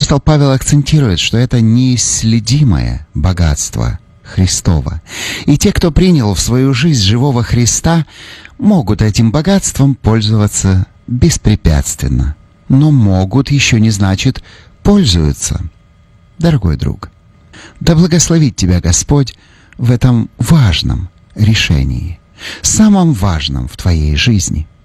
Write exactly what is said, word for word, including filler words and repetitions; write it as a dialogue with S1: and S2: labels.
S1: Апостол Павел акцентирует, что это неисследимое богатство Христово. И те, кто принял в свою жизнь живого Христа, могут этим богатством пользоваться беспрепятственно. Но могут еще не значит пользуются. Дорогой друг, да благословит тебя Господь в этом важном решении, самом важном в твоей жизни.